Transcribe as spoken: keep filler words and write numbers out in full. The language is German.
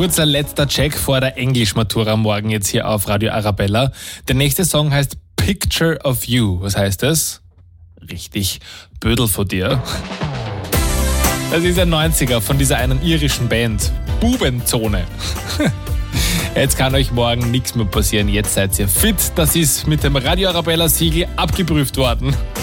Kurzer letzter Check vor der Englisch-Matura morgen jetzt hier auf Radio Arabella. Der nächste Song heißt Picture of You. Was heißt das? Richtig, Bödel von dir. Das ist ein neunziger von dieser einen irischen Band. Bubenzone. Jetzt kann euch morgen nichts mehr passieren. Jetzt seid ihr fit. Das ist mit dem Radio Arabella Siegel abgeprüft worden.